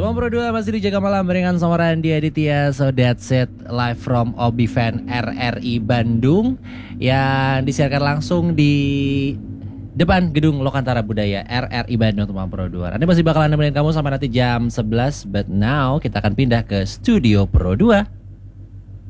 Teman Pro 2 masih dijaga malam barengan sama Randy Aditya. So that's it, live from Obi Fan RRI Bandung yang disiarkan langsung di depan gedung Lokantara Budaya RRI Bandung, teman Pro 2. Randy masih bakalan nemenin kamu sampai nanti jam 11. But now kita akan pindah ke Studio Pro 2.